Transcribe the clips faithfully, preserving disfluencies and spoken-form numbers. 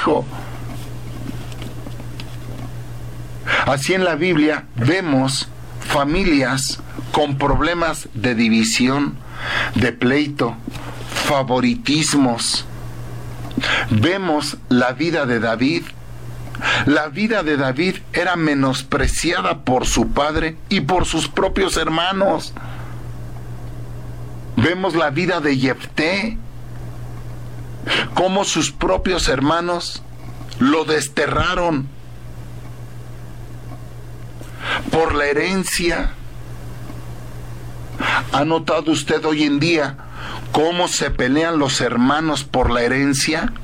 hijo. Así en la Biblia vemos familias con problemas de división, de pleito, favoritismos. Vemos la vida de David. La vida de David era menospreciada por su padre y por sus propios hermanos. Vemos la vida de Jefté, cómo sus propios hermanos lo desterraron por la herencia. ¿Ha notado usted hoy en día cómo se pelean los hermanos por la herencia?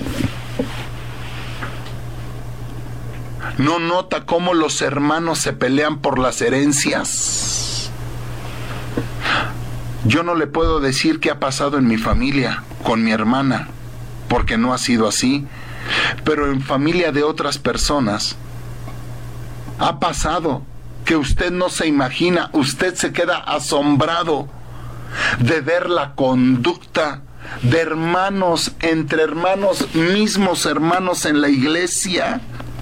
¿No nota cómo los hermanos se pelean por las herencias? Yo no le puedo decir qué ha pasado en mi familia, con mi hermana, porque no ha sido así, pero en familia de otras personas ha pasado que usted no se imagina, usted se queda asombrado de ver la conducta de hermanos, entre hermanos, mismos hermanos en la iglesia.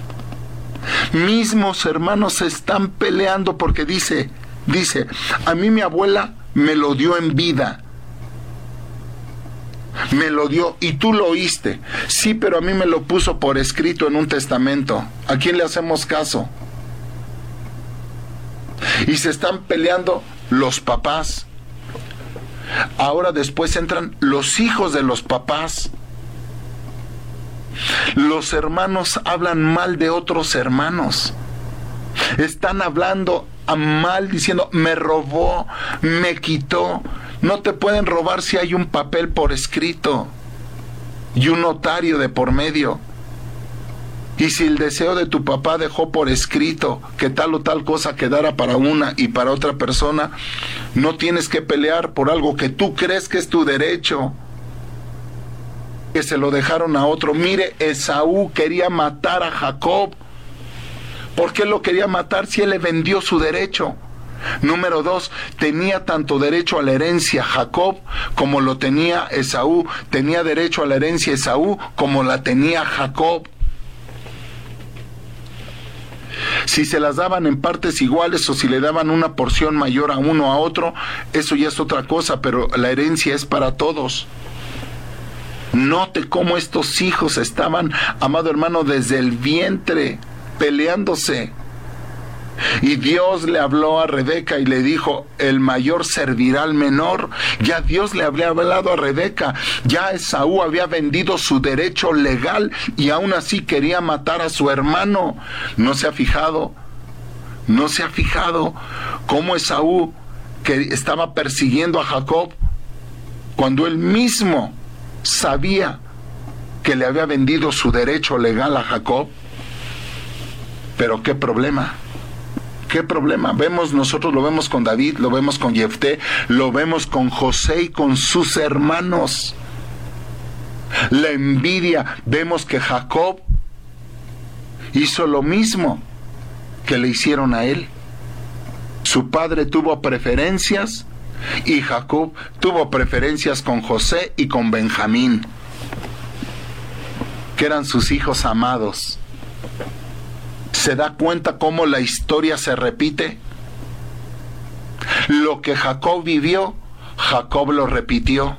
Mismos hermanos se están peleando porque dice, dice, a mí mi abuela me lo dio en vida. Me lo dio y tú lo oíste. Sí, pero a mí me lo puso por escrito en un testamento. ¿A quién le hacemos caso? Y se están peleando los papás. Ahora después entran los hijos de los papás. Los hermanos hablan mal de otros hermanos. Están hablando a mal, diciendo, me robó, me quitó. No te pueden robar si hay un papel por escrito y un notario de por medio. Y si el deseo de tu papá dejó por escrito que tal o tal cosa quedara para una y para otra persona, no tienes que pelear por algo que tú crees que es tu derecho, que se lo dejaron a otro. Mire, Esaú quería matar a Jacob. ¿Por qué lo quería matar si él le vendió su derecho? Número dos, tenía tanto derecho a la herencia Jacob como lo tenía Esaú. Tenía derecho a la herencia Esaú como la tenía Jacob. Si se las daban en partes iguales o si le daban una porción mayor a uno a otro, eso ya es otra cosa, pero la herencia es para todos. Note cómo estos hijos estaban, amado hermano, desde el vientre, peleándose. Y Dios le habló a Rebeca y le dijo, el mayor servirá al menor. Ya Dios le había hablado a Rebeca. Ya Esaú había vendido su derecho legal y aún así quería matar a su hermano. ¿No se ha fijado? ¿No se ha fijado cómo Esaú, que estaba persiguiendo a Jacob, cuando él mismo sabía que le había vendido su derecho legal a Jacob? Pero qué problema. ¿Qué problema? Vemos, nosotros lo vemos con David, lo vemos con Jefté, lo vemos con José y con sus hermanos. La envidia, vemos que Jacob hizo lo mismo que le hicieron a él. Su padre tuvo preferencias y Jacob tuvo preferencias con José y con Benjamín, que eran sus hijos amados. ¿Se da cuenta cómo la historia se repite? Lo que Jacob vivió, Jacob lo repitió.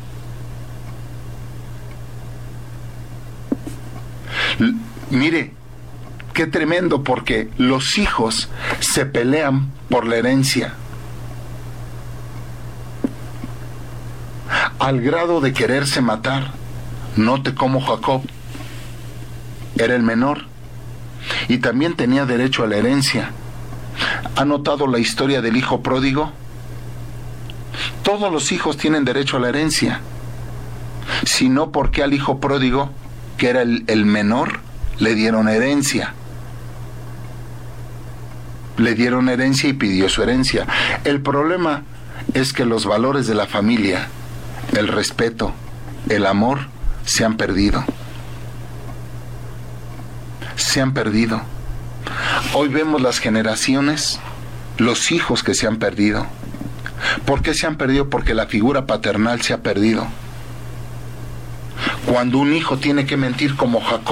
L- mire, qué tremendo, porque los hijos se pelean por la herencia. Al grado de quererse matar. Note cómo Jacob era el menor y también tenía derecho a la herencia. ¿Ha notado la historia del hijo pródigo? Todos los hijos tienen derecho a la herencia. Si no, ¿por qué al hijo pródigo, que era el, el menor, le dieron herencia? Le dieron herencia y pidió su herencia. El problema es que los valores de la familia, el respeto, el amor, se han perdido. Se han perdido. Hoy vemos las generaciones, los hijos que se han perdido. ¿Por qué se han perdido? Porque la figura paternal se ha perdido. Cuando un hijo tiene que mentir como Jacob,